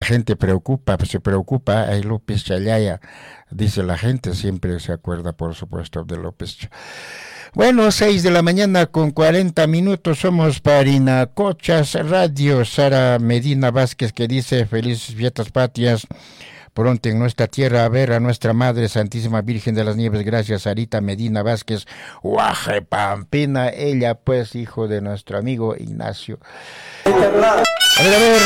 gente se preocupa, hay López Chayaya, dice la gente, siempre se acuerda, por supuesto, de López. Bueno, 6 de la mañana con 40 minutos, somos Parinacochas Radio. Sara Medina Vázquez que dice, felices fiestas patrias, pronto en nuestra tierra a ver a nuestra Madre Santísima Virgen de las Nieves. Gracias, Sarita Medina Vázquez, Guaje Pampina, ella pues hijo de nuestro amigo Ignacio. A ver,